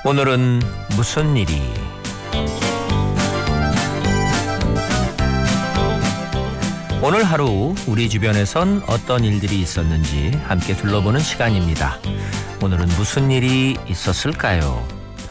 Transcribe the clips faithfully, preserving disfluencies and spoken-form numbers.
오늘은 무슨 일이? 오늘 하루 우리 주변에선 어떤 일들이 있었는지 함께 둘러보는 시간입니다. 오늘은 무슨 일이 있었을까요?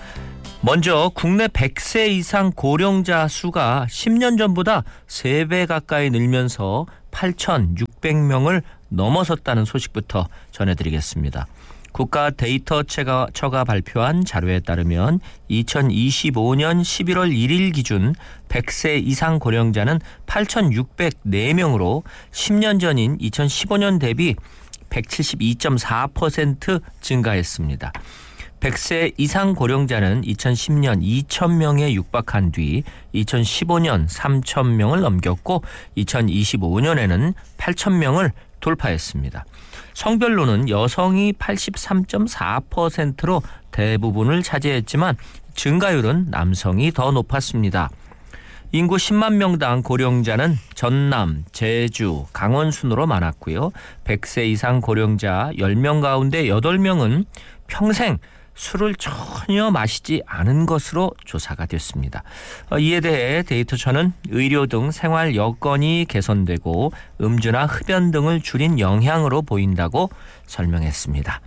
먼저 국내 백 세 이상 고령자 수가 십 년 전보다 세 배 가까이 늘면서 팔천육백 명을 넘어섰다는 소식부터 전해드리겠습니다. 국가데이터처가 처가 발표한 자료에 따르면 이천이십오 년 십일월 일일 기준 백 세 이상 고령자는 팔천육백사 명으로 십 년 전인 이천십오 년 대비 백칠십이 점 사 퍼센트 증가했습니다. 백 세 이상 고령자는 이천십 년 이천 명에 육박한 뒤 이천십오 년 삼천 명을 넘겼고 이천이십오 년에는 팔천 명을 돌파했습니다. 성별로는 여성이 팔십삼 점 사 퍼센트로 대부분을 차지했지만 증가율은 남성이 더 높았습니다. 인구 십만 명당 고령자는 전남, 제주, 강원 순으로 많았고요. 백 세 이상 고령자 열 명 가운데 여덟 명은 평생 술을 전혀 마시지 않은 것으로 조사가 됐습니다. 이에 대해 데이터처는 의료 등 생활 여건이 개선되고 음주나 흡연 등을 줄인 영향으로 보인다고 설명했습니다.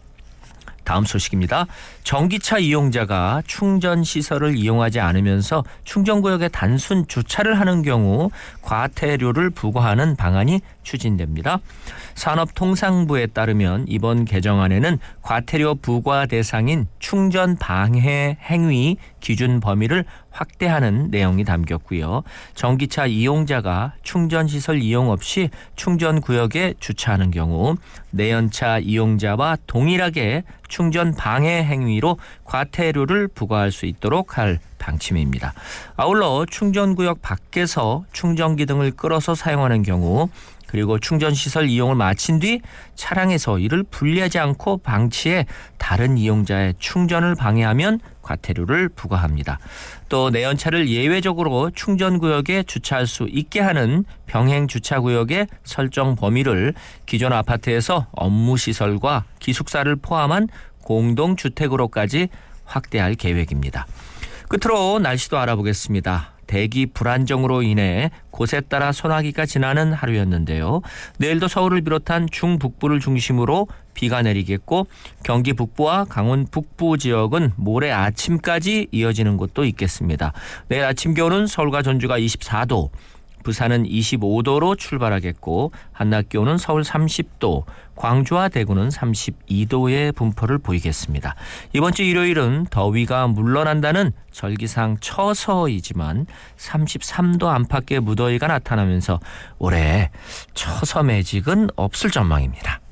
다음 소식입니다. 전기차 이용자가 충전시설을 이용하지 않으면서 충전구역에 단순 주차를 하는 경우 과태료를 부과하는 방안이 추진됩니다. 산업통상부에 따르면 이번 개정안에는 과태료 부과 대상인 충전 방해 행위 기준 범위를 확대하는 내용이 담겼고요. 전기차 이용자가 충전시설 이용 없이 충전구역에 주차하는 경우 내연차 이용자와 동일하게 충전 방해 행위로 과태료를 부과할 수 있도록 할 방침입니다. 아울러 충전구역 밖에서 충전기 등을 끌어서 사용하는 경우 그리고 충전시설 이용을 마친 뒤 차량에서 이를 분리하지 않고 방치해 다른 이용자의 충전을 방해하면 과태료를 부과합니다. 또 내연차를 예외적으로 충전구역에 주차할 수 있게 하는 병행주차구역의 설정 범위를 기존 아파트에서 업무시설과 기숙사를 포함한 공동주택으로까지 확대할 계획입니다. 끝으로 날씨도 알아보겠습니다. 대기 불안정으로 인해 곳에 따라 소나기가 지나는 하루였는데요. 내일도 서울을 비롯한 중북부를 중심으로 비가 내리겠고 경기 북부와 강원 북부 지역은 모레 아침까지 이어지는 곳도 있겠습니다. 내일 아침 기온은 서울과 전주가 이십사 도, 부산은 이십오 도로 출발하겠고 한낮 기온은 서울 삼십 도, 광주와 대구는 삼십이 도의 분포를 보이겠습니다. 이번 주 일요일은 더위가 물러난다는 절기상 처서이지만 삼십삼 도 안팎의 무더위가 나타나면서 올해 처서 매직은 없을 전망입니다.